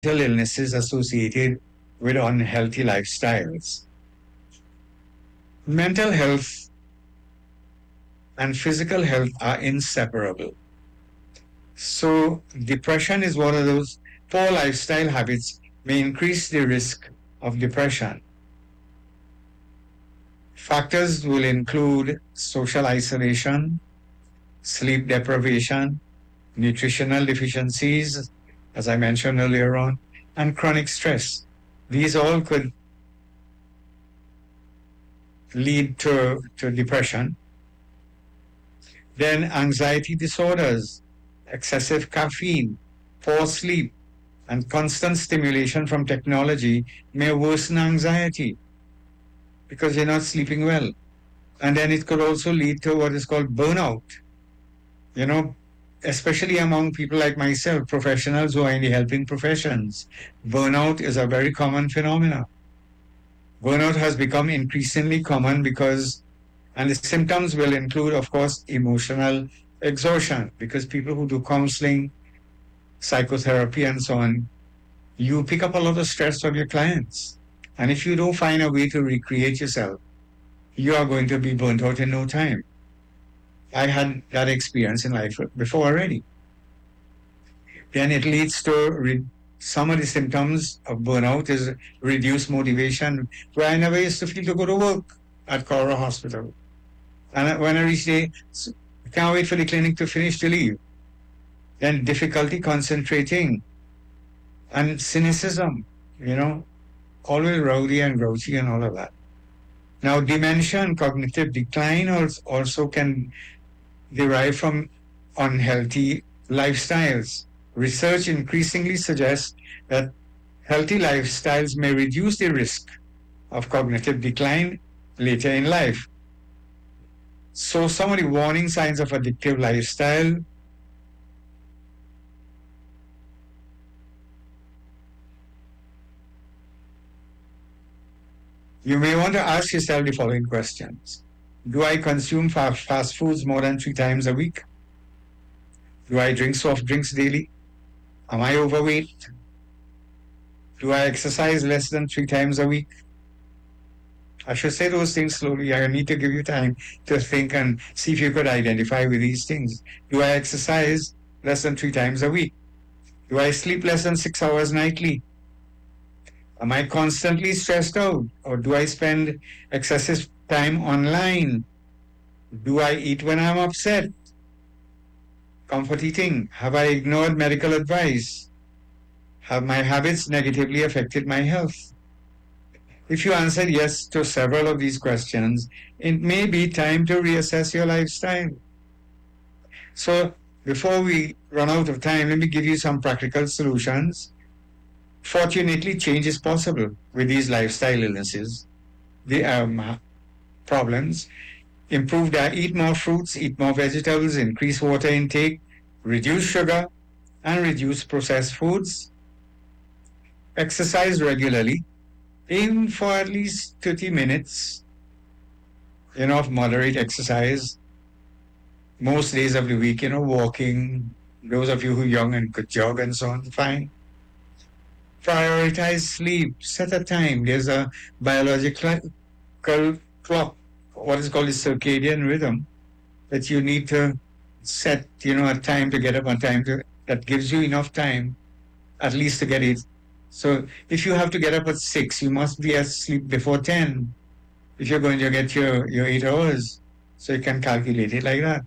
illnesses associated with unhealthy lifestyles. Mental health and physical health are inseparable. So, depression is one of those. Poor lifestyle habits may increase the risk of depression. Factors will include social isolation, sleep deprivation, nutritional deficiencies, as I mentioned earlier on, and chronic stress. These all could lead to depression. Then anxiety disorders, excessive caffeine, poor sleep, and constant stimulation from technology may worsen anxiety because you're not sleeping well. And then it could also lead to what is called burnout. You know, especially among people like myself, professionals who are in the helping professions, burnout is a very common phenomenon. Burnout has become increasingly common because, and the symptoms will include, of course, emotional exhaustion, because people who do counseling, psychotherapy, and so on, you pick up a lot of stress from your clients. And if you don't find a way to recreate yourself, you are going to be burnt out in no time. I had that experience in life before already. Then it leads to some of the symptoms of burnout is reduced motivation, where I never used to feel to go to work at Cora Hospital. And when I reach there, I can't wait for the clinic to finish to leave. Then difficulty concentrating and cynicism, always rowdy and grouchy and all of that. Now, dementia and cognitive decline also can derive from unhealthy lifestyles. Research increasingly suggests that healthy lifestyles may reduce the risk of cognitive decline later in life. So some of the warning signs of addictive lifestyle: you may want to ask yourself the following questions. Do I consume fast foods more than 3 times a week? Do I drink soft drinks daily? Am I overweight? Do I exercise less than 3 times a week? I should say those things slowly. I need to give you time to think and see if you could identify with these things. Do I exercise less than 3 times a week? Do I sleep less than 6 hours nightly? Am I constantly stressed out? Or do I spend excessive time online? Do I eat when I'm upset? Comfort eating. Have I ignored medical advice? Have my habits negatively affected my health? If you answered yes to several of these questions, it may be time to reassess your lifestyle. So, before we run out of time, let me give you some practical solutions. Fortunately, change is possible with these lifestyle illnesses, the problems. Improve diet, eat more fruits, eat more vegetables, increase water intake, reduce sugar, and reduce processed foods. Exercise regularly. Aim for at least 30 minutes, of moderate exercise. Most days of the week, walking. Those of you who are young and could jog and so on, fine. Prioritize sleep. Set a time. There's a biological clock, what is called a circadian rhythm, that you need to set, a time to get up, a time that gives you enough time, at least to get it. So if you have to get up at 6, you must be asleep before 10 if you're going to get your 8 hours. So you can calculate it like that.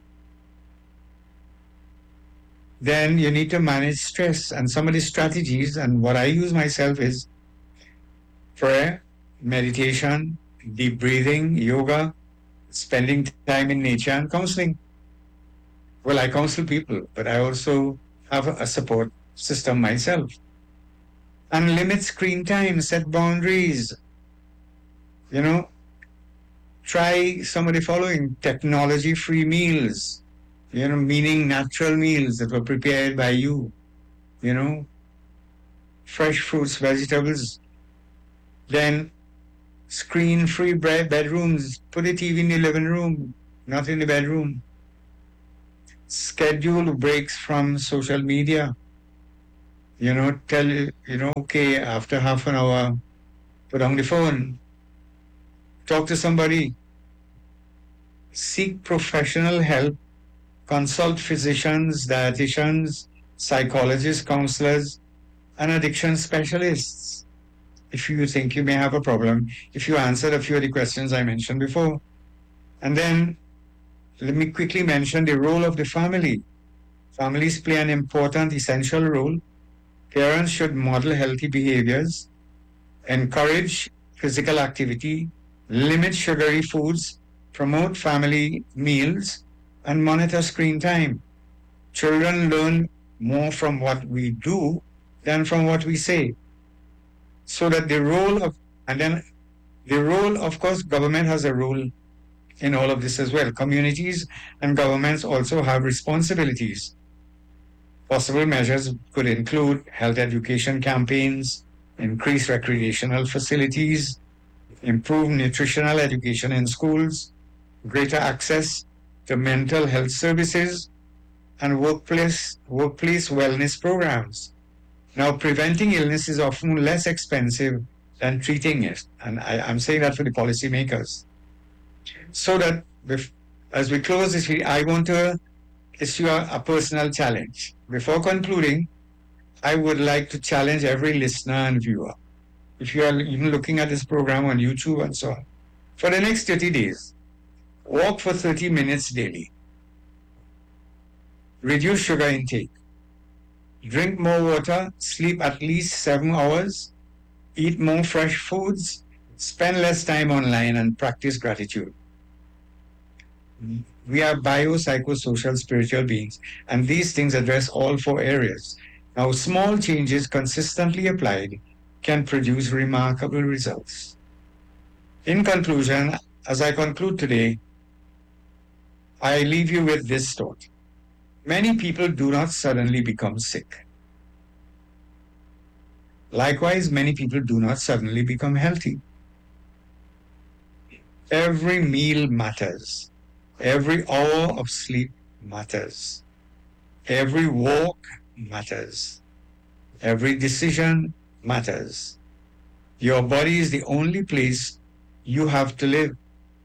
Then you need to manage stress. And some of the strategies, and what I use myself, is prayer, meditation, deep breathing, yoga, spending time in nature, and counseling. Well, I counsel people, but I also have a support system myself. And limit screen time, set boundaries. Try some of the following: technology-free meals, meaning natural meals that were prepared by you, fresh fruits, vegetables. Then screen-free bedrooms. Put a TV in the living room, not in the bedroom. Schedule breaks from social media. Tell you, okay, after half an hour, put down the phone, talk to somebody, seek professional help, consult physicians, dietitians, psychologists, counselors, and addiction specialists if you think you may have a problem, if you answered a few of the questions I mentioned before. And then let me quickly mention the role of the family. Families play an important, essential role. Parents should model healthy behaviors, encourage physical activity, limit sugary foods, promote family meals, and monitor screen time. Children learn more from what we do than from what we say. So that the role, of course, government has a role in all of this as well. Communities and governments also have responsibilities. Possible measures could include health education campaigns, increase recreational facilities, improve nutritional education in schools, greater access to mental health services, and workplace wellness programs. Now, preventing illness is often less expensive than treating it. And I'm saying that for the policymakers. So that as we close this, I want to issue a personal challenge. Before concluding, I would like to challenge every listener and viewer. If you are even looking at this program on YouTube and so on, for the next 30 days, walk for 30 minutes daily. Reduce sugar intake. Drink more water, sleep at least 7 hours, eat more fresh foods, spend less time online, and practice gratitude. We are biopsychosocial spiritual beings, and these things address all 4 areas. Now, small changes consistently applied can produce remarkable results. In conclusion, as I conclude today, I leave you with this thought. Many people do not suddenly become sick. Likewise, many people do not suddenly become healthy. Every meal matters. Every hour of sleep matters. Every walk matters. Every decision matters. Your body is the only place you have to live.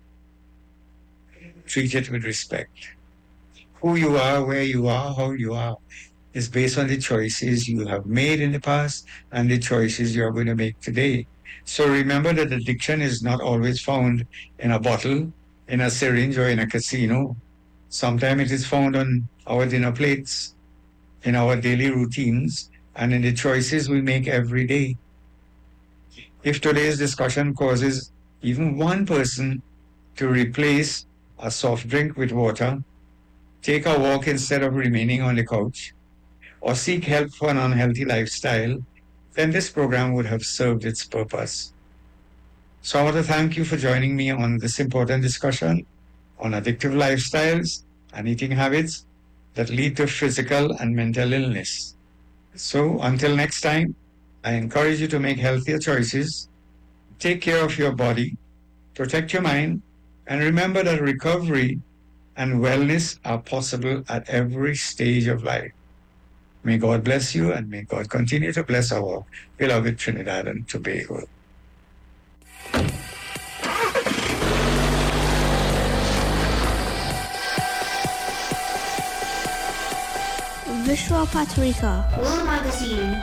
Treat it with respect. Who you are, where you are, how you are, is based on the choices you have made in the past and the choices you are going to make today. So remember that addiction is not always found in a bottle, in a syringe, or in a casino. Sometimes it is found on our dinner plates, in our daily routines, and in the choices we make every day. If today's discussion causes even one person to replace a soft drink with water, take a walk instead of remaining on the couch, or seek help for an unhealthy lifestyle, then this program would have served its purpose. So I want to thank you for joining me on this important discussion on addictive lifestyles and eating habits that lead to physical and mental illness. So until next time, I encourage you to make healthier choices, take care of your body, protect your mind, and remember that recovery and wellness are possible at every stage of life. May God bless you, and may God continue to bless our beloved Trinidad and Tobago. Vishwa Patrika World Magazine.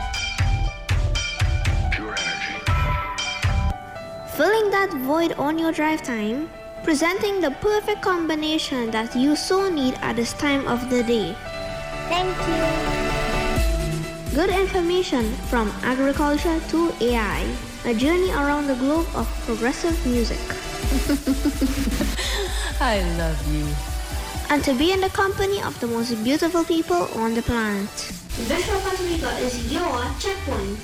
Pure energy. Filling that void on your drive time, presenting the perfect combination that you so need at this time of the day. Thank you. Good information from agriculture to AI, a journey around the globe of progressive music. I love you. And to be in the company of the most beautiful people on the planet. Vishwa Patrika is your checkpoint.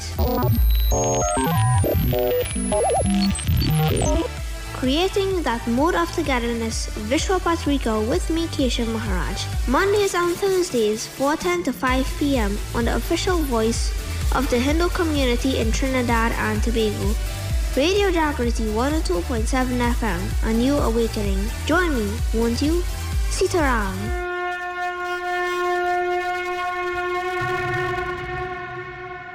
Creating that mood of togetherness, Vishwa Patrika with me, Keshav Maharaj. Mondays and Thursdays, 4:10 to 5 p.m. on the official voice of the Hindu community in Trinidad and Tobago. Radio Jagriti 102.7 FM, a new awakening. Join me, won't you? Sitaram.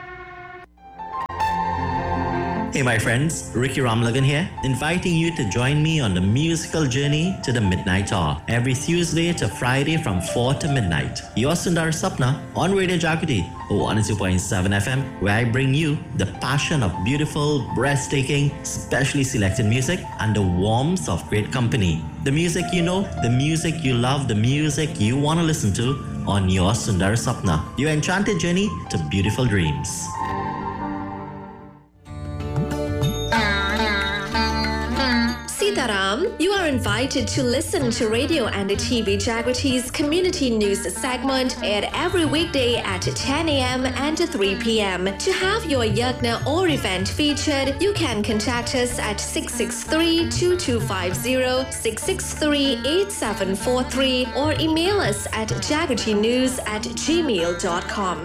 Hey my friends, Ricky Ramlagan here, inviting you to join me on the musical journey to the Midnight Hour every Tuesday to Friday from 4 to midnight. Your Sundar Sapna on Radio Jagriti 102.7 FM, where I bring you the passion of beautiful, breathtaking, specially selected music and the warmth of great company. The music you know, the music you love, the music you want to listen to on your Sundar Sapna, your enchanted journey to beautiful dreams. Sitaram, you are invited to listen to Radio and TV Jagriti's community news segment aired every weekday at 10 a.m. and 3 p.m. To have your yagna or event featured, you can contact us at 663-2250, 663-8743 or email us at jagritinews@gmail.com.